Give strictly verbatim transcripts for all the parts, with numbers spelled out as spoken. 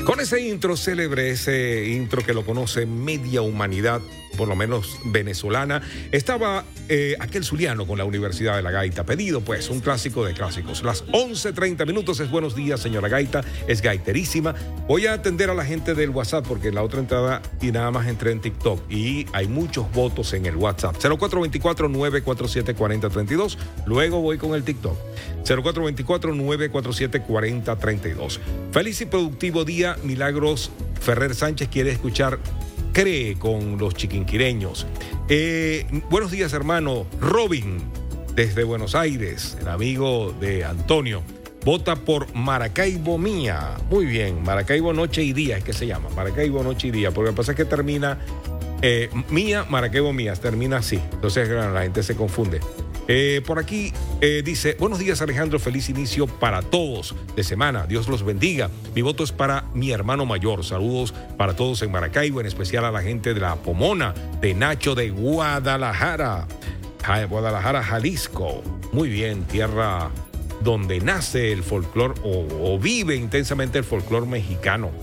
Con ese intro célebre, ese intro que lo conoce media humanidad, por lo menos venezolana, estaba eh, aquel zuliano con la Universidad de la Gaita. Pedido, pues, un clásico de clásicos. Las once treinta minutos es buenos días, señora Gaita. Es gaiterísima. Voy a atender a la gente del WhatsApp porque en la otra entrada y nada más entré en TikTok y hay muchos votos en el WhatsApp. cero cuatro dos cuatro, nueve cuatro siete, cuatro cero tres dos. Luego voy con el TikTok. cero cuatro dos cuatro, nueve cuatro siete, cuatro cero tres dos. Feliz y productivo día. Milagros Ferrer Sánchez quiere escuchar Cree con los chiquinquireños. Eh, buenos días, hermano Robin, desde Buenos Aires, el amigo de Antonio. Vota por Maracaibo Mía. Muy bien, Maracaibo Noche y Día es que se llama. Maracaibo Noche y Día, porque lo que pasa es que termina eh, Mía, Maracaibo Mía, termina así. Entonces la gente se confunde. Eh, por aquí eh, dice, buenos días Alejandro, feliz inicio para todos de semana, Dios los bendiga. Mi voto es para mi hermano mayor. Saludos para todos en Maracaibo, en especial a la gente de la Pomona, de Nacho de Guadalajara, Guadalajara, Jalisco. Muy bien, tierra donde nace el folclor o, o vive intensamente el folclor mexicano.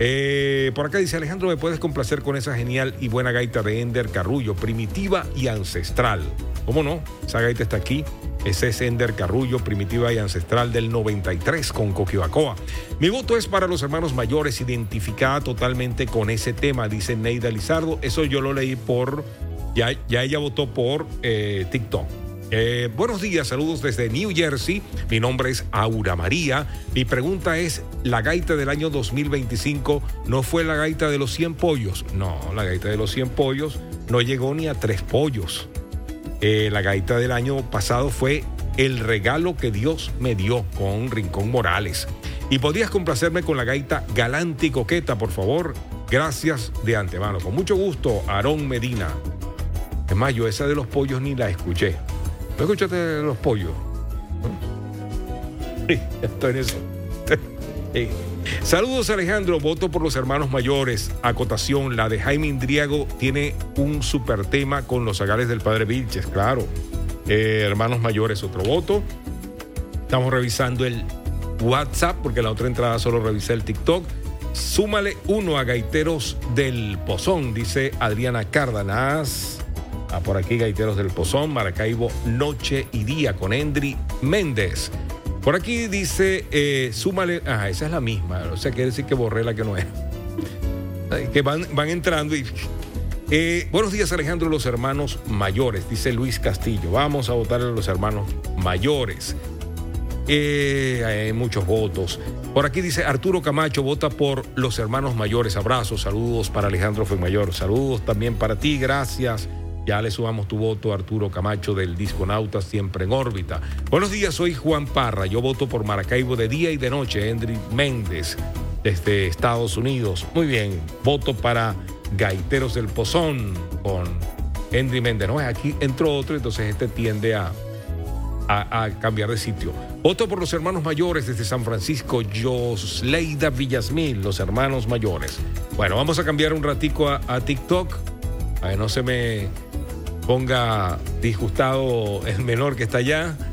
Eh, por acá dice Alejandro, ¿me puedes complacer con esa genial y buena gaita de Ender Carrullo, primitiva y ancestral? ¿Cómo no? Esa gaita está aquí. Ese es Ender Carrullo, primitiva y ancestral del noventa y tres con Coquibacoa. Mi voto es para los hermanos mayores, identificada totalmente con ese tema, dice Neida Lizardo. Eso yo lo leí por, ya, ya ella votó por eh, TikTok. Eh, buenos días, saludos desde New Jersey. Mi nombre es Aura María. Mi pregunta es, ¿la gaita del año dos mil veinticinco no fue la gaita de los cien pollos? No, la gaita de los cien pollos no llegó ni a tres pollos. Eh, la gaita del año pasado fue El regalo que Dios me dio con Rincón Morales. Y podrías complacerme con la gaita Galante y Coqueta, por favor. Gracias de antemano. Con mucho gusto, Aarón Medina. Es más, yo esa de los pollos ni la escuché. ¿No escuchaste de los pollos? ¿No? Sí, estoy en eso. Sí. Saludos, Alejandro. Voto por los hermanos mayores. Acotación, la de Jaime Indriago tiene un super tema con los zagales del padre Vilches, claro. Eh, hermanos mayores, otro voto. Estamos revisando el WhatsApp porque en la otra entrada solo revisé el TikTok. Súmale uno a Gaiteros del Pozón, dice Adriana Cárdenas. Ah, por aquí Gaiteros del Pozón, Maracaibo Noche y Día con Endri Méndez. Por aquí dice, eh, súmale, ah, esa es la misma, o sea, quiere decir que borré la que no era. Que van, van entrando y... Eh, buenos días, Alejandro, los hermanos mayores, dice Luis Castillo. Vamos a votar a los hermanos mayores. Eh, hay muchos votos. Por aquí dice Arturo Camacho, vota por los hermanos mayores. Abrazos, saludos para Alejandro Fuenmayor. Saludos también para ti, gracias. Ya le subamos tu voto, Arturo Camacho, del Disconautas, siempre en órbita. Buenos días, soy Juan Parra. Yo voto por Maracaibo de día y de noche. Endri Méndez, desde Estados Unidos. Muy bien, voto para Gaiteros del Pozón con Endri Méndez. No, aquí entró otro, entonces este tiende a, a, a cambiar de sitio. Voto por los hermanos mayores desde San Francisco, Josleida Villasmil, los hermanos mayores. Bueno, vamos a cambiar un ratico a, a TikTok. A ver, no se me ponga disgustado el menor que está allá.